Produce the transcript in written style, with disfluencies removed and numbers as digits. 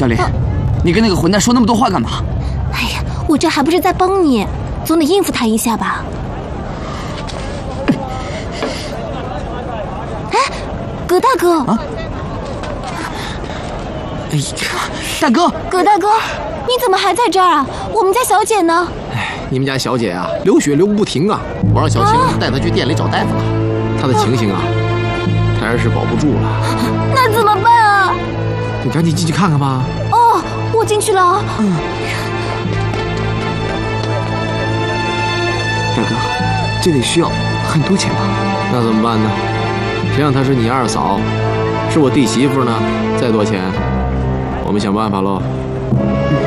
小林，你跟那个混蛋说那么多话干嘛？ 哎呀，我这还不是在帮你，总得应付他一下吧。哎，葛大哥！ 啊！哎呀，大哥！ 葛大哥，你怎么还在这儿啊？我们家小姐呢？ 哎，你们家小姐啊，流血流个不停啊！我让小青带她去店里找大夫了，她的情形啊，差点是保不住了。 那怎么办啊？ 你赶紧进去看看吧。 哦，我进去了啊。 大哥，这得需要很多钱吧？ 那怎么办呢？谁让她是你二嫂，是我弟媳妇呢？再多钱，我们想办法喽。